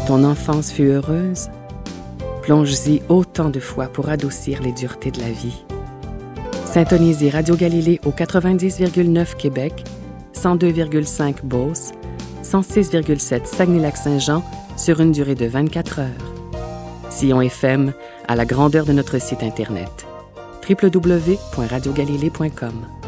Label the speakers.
Speaker 1: Ton enfance fut heureuse? Plonge-y autant de fois pour adoucir les duretés de la vie. Syntonisez Radio Galilée au 90,9 Québec, 102,5 Beauce, 106,7 Saguenay-Lac-Saint-Jean sur une durée de 24 heures. Sillon FM à la grandeur de notre site Internet. www.radiogalilée.com